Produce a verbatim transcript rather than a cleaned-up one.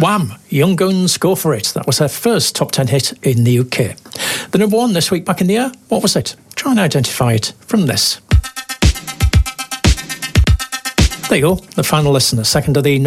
Wham! Young Guns, Go For It. That was their first top ten hit in the U K. The number one this week back in the air, what was it? Try and identify it from this. There you go, the final listener, second of the